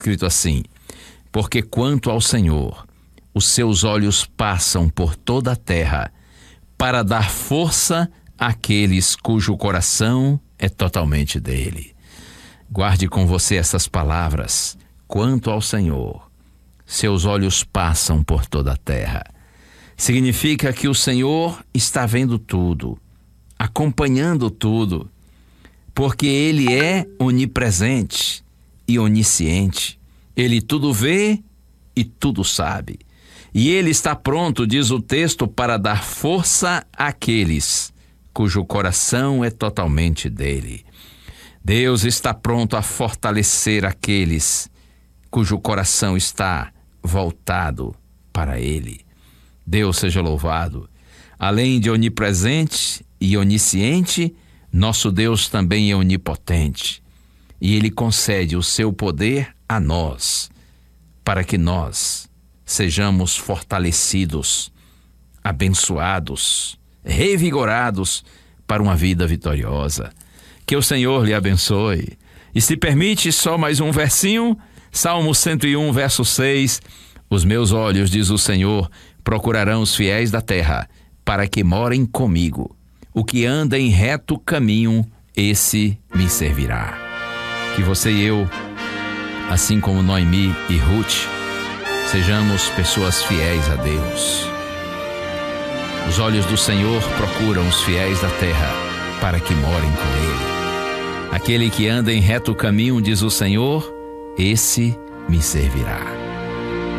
escrito assim: porque quanto ao Senhor, os seus olhos passam por toda a terra para dar força àqueles cujo coração é totalmente dele. Guarde com você essas palavras. Quanto ao Senhor, seus olhos passam por toda a terra. Significa que o Senhor está vendo tudo, acompanhando tudo, porque Ele é onipresente e onisciente. Ele tudo vê e tudo sabe. E Ele está pronto, diz o texto, para dar força àqueles cujo coração é totalmente dele. Deus está pronto a fortalecer aqueles cujo coração está voltado para Ele. Deus seja louvado. Além de onipresente e onisciente, nosso Deus também é onipotente. E Ele concede o seu poder a nós, para que nós sejamos fortalecidos, abençoados, revigorados para uma vida vitoriosa. Que o Senhor lhe abençoe. E se permite só mais um versinho, Salmo 101, verso 6, os meus olhos, diz o Senhor, procurarão os fiéis da terra, para que morem comigo. O que anda em reto caminho, esse me servirá. Que você e eu, assim como Noemi e Ruth, sejamos pessoas fiéis a Deus. Os olhos do Senhor procuram os fiéis da terra, para que morem com Ele. Aquele que anda em reto caminho, diz o Senhor, esse me servirá.